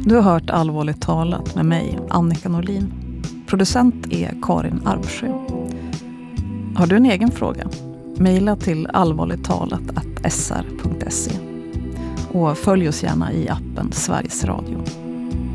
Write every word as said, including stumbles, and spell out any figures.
Du har hört Allvarligt talat med mig, Annika Norlin. Producent är Karin Arvsjö. Har du en egen fråga? Maila till allvarligttalat snabel-a s r punkt se och följ oss gärna i appen Sveriges Radio.